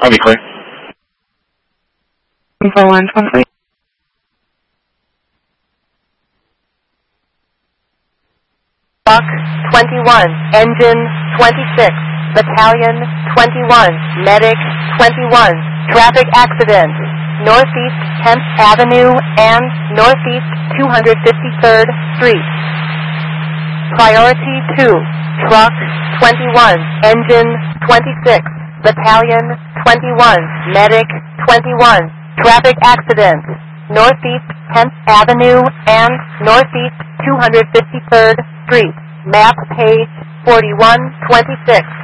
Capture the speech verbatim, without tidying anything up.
I'll be clear. four one four three. Truck twenty-one, engine twenty-six, battalion twenty-one, medic twenty-one, traffic accident, northeast tenth Avenue and northeast two hundred fifty-third Street. Priority two, truck twenty-one, engine twenty-six, battalion twenty-one, medic twenty-one, traffic accident, northeast tenth Avenue and northeast two hundred fifty-third Street. Map page forty-one twenty-six.